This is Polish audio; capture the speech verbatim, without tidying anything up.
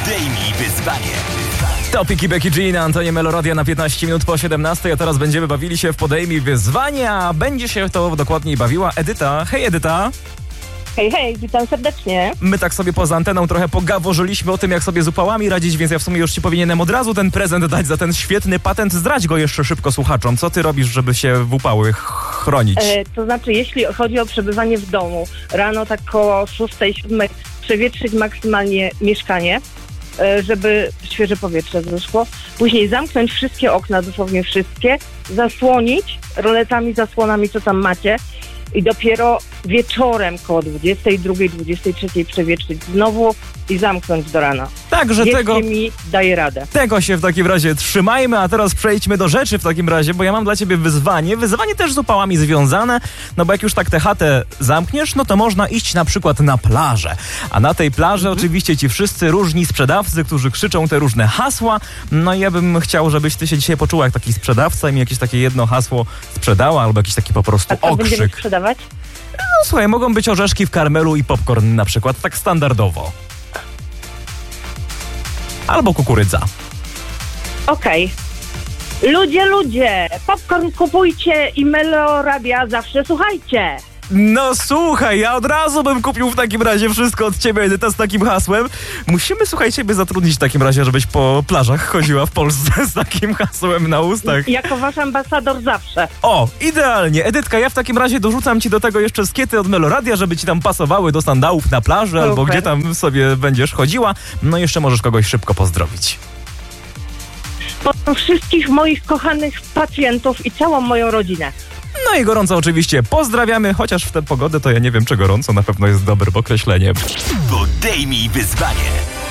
Podejmij wyzwanie. Topiki Becky G na antenie Meloradia na piętnaście minut po siedemnastej, a teraz będziemy bawili się w Podejmij wyzwanie, a będzie się to dokładniej bawiła Edyta. Hej Edyta! Hej, hej, witam serdecznie. My tak sobie poza anteną trochę pogaworzyliśmy o tym, jak sobie z upałami radzić, więc ja w sumie już ci powinienem od razu ten prezent dać za ten świetny patent. Zdradź go jeszcze szybko słuchaczom. Co ty robisz, żeby się w upały chronić? E, to znaczy, jeśli chodzi o przebywanie w domu, rano tak koło szóstej, siódmej przewietrzyć maksymalnie mieszkanie, e, żeby świeże powietrze zeszło. Później zamknąć wszystkie okna, dosłownie wszystkie, zasłonić roletami, zasłonami, co tam macie. I dopiero wieczorem koło dwudziestej drugiej, dwudziestej trzeciej przewietrzyć znowu i zamknąć do rana. Także tego, mi daje radę. tego się w takim razie trzymajmy, a teraz przejdźmy do rzeczy w takim razie, bo ja mam dla ciebie wyzwanie. Wyzwanie też z upałami związane, no bo jak już tak tę chatę zamkniesz, no to można iść na przykład na plażę. A na tej plaży mhm. oczywiście ci wszyscy różni sprzedawcy, którzy krzyczą te różne hasła. No i ja bym chciał, żebyś ty się dzisiaj poczuła jak taki sprzedawca i mi jakieś takie jedno hasło sprzedała, albo jakiś taki po prostu a co okrzyk. będziemy sprzedawać? No słuchaj, mogą być orzeszki w karmelu i popcorn na przykład, tak standardowo. Albo kukurydza. Okej. Okay. Ludzie, ludzie, popcorn kupujcie i Meloradia zawsze słuchajcie. No słuchaj, ja od razu bym kupił w takim razie wszystko od ciebie, Edyta, z takim hasłem. Musimy, słuchaj, ciebie zatrudnić w takim razie, żebyś po plażach chodziła w Polsce z takim hasłem na ustach. Jako wasz ambasador zawsze. O, idealnie. Edytka, ja w takim razie dorzucam ci do tego jeszcze skiety od Meloradia, żeby ci tam pasowały do sandałów na plaży, Super. Albo gdzie tam sobie będziesz chodziła. No i jeszcze możesz kogoś szybko pozdrowić. Pozdrawiam wszystkich moich kochanych pacjentów i całą moją rodzinę. No i gorąco oczywiście pozdrawiamy, chociaż w tę pogodę to ja nie wiem, czy gorąco na pewno jest dobre określenie. Podejmij wyzwanie.